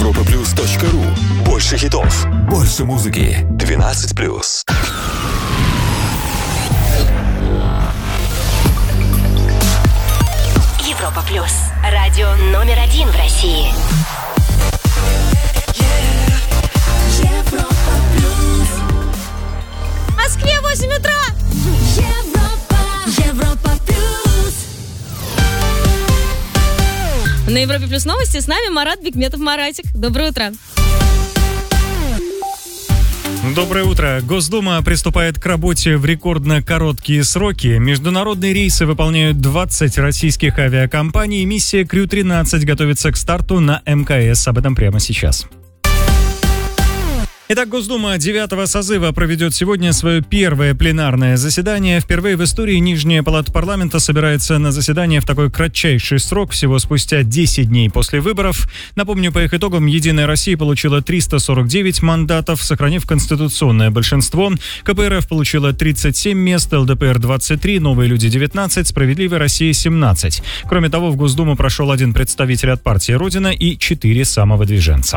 europaplus.ru. Больше хитов, больше музыки. 12+. Европа Плюс. Радио номер 1 в России. Европа Плюс. В Москве 8 утра. Европа Плюс. На Европе Плюс новости с нами Марат Бекметов. Маратик, доброе утро. Доброе утро. Госдума приступает к работе в рекордно короткие сроки. Международные рейсы выполняют 20 российских авиакомпаний. Миссия Крю-13 готовится к старту на МКС. Об этом прямо сейчас. Итак, Госдума 9-го созыва проведет сегодня свое первое пленарное заседание. Впервые в истории Нижняя палата парламента собирается на заседание в такой кратчайший срок, всего спустя 10 дней после выборов. Напомню, по их итогам «Единая Россия» получила 349 мандатов, сохранив конституционное большинство. КПРФ получила 37 мест, ЛДПР 23, Новые люди 19, Справедливая Россия 17. Кроме того, в Госдуму прошел один представитель от партии «Родина» и 4 самовыдвиженца.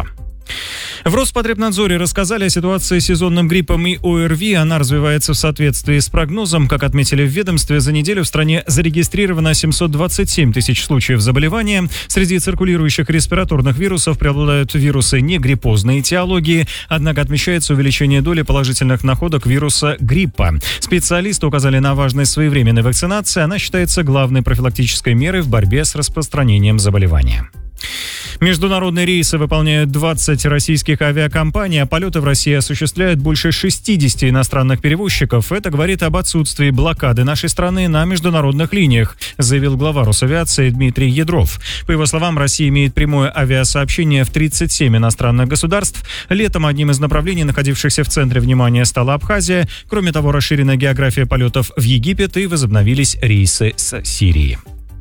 В Роспотребнадзоре рассказали о ситуации с сезонным гриппом и ОРВИ. Она развивается в соответствии с прогнозом. Как отметили в ведомстве, за неделю в стране зарегистрировано 727 тысяч случаев заболевания. Среди циркулирующих респираторных вирусов преобладают вирусы негриппозной этиологии. Однако отмечается увеличение доли положительных находок вируса гриппа. Специалисты указали на важность своевременной вакцинации. Она считается главной профилактической мерой в борьбе с распространением заболевания. Международные рейсы выполняют 20 российских авиакомпаний, а полеты в России осуществляют больше 60 иностранных перевозчиков. Это говорит об отсутствии блокады нашей страны на международных линиях, заявил глава Росавиации Дмитрий Ядров. По его словам, Россия имеет прямое авиасообщение в 37 иностранных государств. Летом одним из направлений, находившихся в центре внимания, стала Абхазия. Кроме того, расширена география полетов в Египет и возобновились рейсы с Сирии.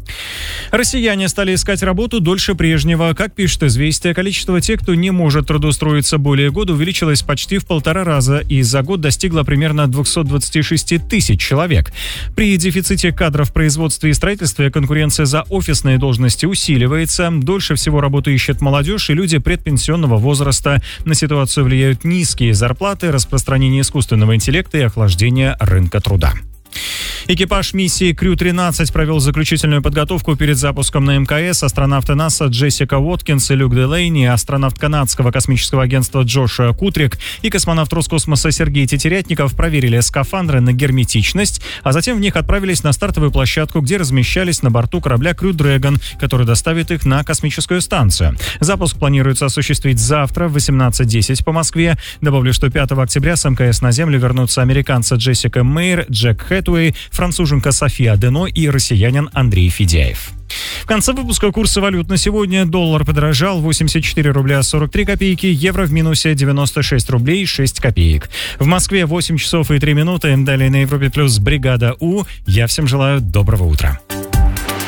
Россияне стали искать работу дольше прежнего. Как пишет «Известия», количество тех, кто не может трудоустроиться более года, увеличилось почти в 1,5 раза и за год достигло примерно 226 тысяч человек. При дефиците кадров в производстве и строительстве конкуренция за офисные должности усиливается. Дольше всего работу ищет молодежь и люди предпенсионного возраста. На ситуацию влияют низкие зарплаты, распространение искусственного интеллекта и охлаждение рынка труда. Экипаж миссии Крю-13 провел заключительную подготовку перед запуском на МКС. Астронавты НАСА Джессика Уоткинс и Люк Делейни, астронавт канадского космического агентства Джошуа Кутрик и космонавт Роскосмоса Сергей Тетерятников проверили скафандры на герметичность, а затем в них отправились на стартовую площадку, где размещались на борту корабля Крю Дрэгон, который доставит их на космическую станцию. Запуск планируется осуществить завтра в 18:10 по Москве. Добавлю, что 5 октября с МКС на Землю вернутся американцы Джессика Мейер, Джек Хэтуэй, француженка София Дено и россиянин Андрей Федяев. В конце выпуска курсы валют на сегодня. Доллар подорожал 84 рубля 43 копейки, евро в минусе 96 рублей 6 копеек. В Москве 8 часов и 3 минуты. Далее на Европе Плюс бригада У. Я всем желаю доброго утра.